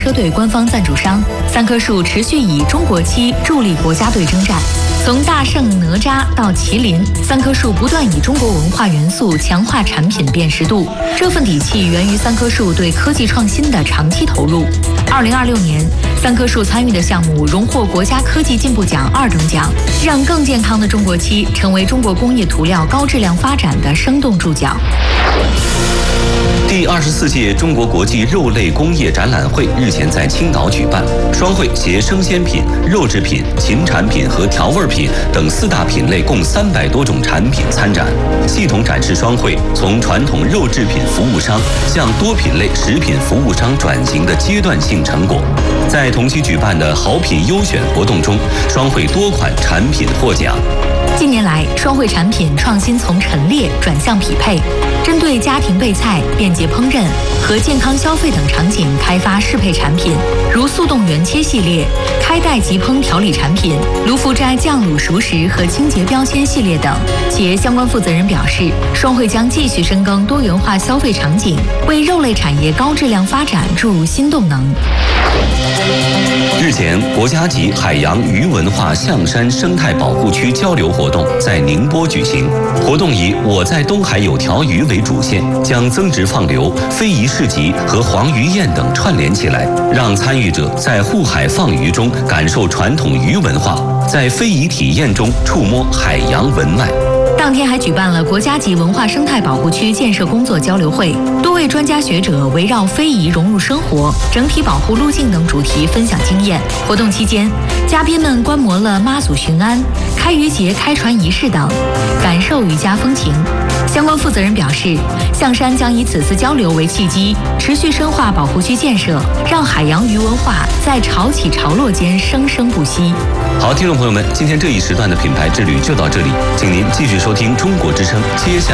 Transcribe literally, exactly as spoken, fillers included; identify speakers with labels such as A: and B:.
A: 车队官方赞助商。三棵树持续以中国漆助力国家队征战。从大圣哪吒到麒麟，三棵树不断以中国文化元素强化产品辨识度。这份底气源于三棵树对科技创新的长期投入。二零二六年，三棵树参与的项目荣获国家科技进步奖二等奖，让更健康的中国漆成为中国工业涂料高质量发展的生动注脚。
B: 第二十四届中国国际肉类工业展览会日前在青岛举办，双汇携生鲜品、肉制品、禽产品和调味品等四大品类共三百多种产品参展，系统展示双汇从传统肉制品服务商向多品类食品服务商转型的阶段性成果。在同期举办的好品优选活动中，双汇多款产品获奖。
A: 近年来，双汇产品创新从陈列转向匹配，针对家庭备菜、便捷烹饪和健康消费等场景开发适配产品，如速冻原切系列、开袋即烹调理产品、卢福斋酱卤熟食和清洁标签系列等。企业相关负责人表示，双汇将继续深耕多元化消费场景，为肉类产业高质量发展注入新动能。
B: 日前，国家级海洋鱼文化象山生态保护区交流活动在宁波举行。活动以“我在东海有条鱼”为主线，将增值放流、非遗市集和黄鱼宴等串联起来，让参与者在护海放鱼中感受传统鱼文化，在非遗体验中触摸海洋文脉。
A: 当天还举办了国家级文化生态保护区建设工作交流会，多位专家学者围绕非遗融入生活、整体保护路径等主题分享经验。活动期间，嘉宾们观摩了妈祖巡安、开渔节开船仪式等，感受渔家风情。相关负责人表示，象山将以此次交流为契机，持续深化保护区建设，让海洋鱼文化在潮起潮落间生生不息。
B: 好，听众朋友们，今天这一时段的品牌之旅就到这里，请您继续收听中国之声，接下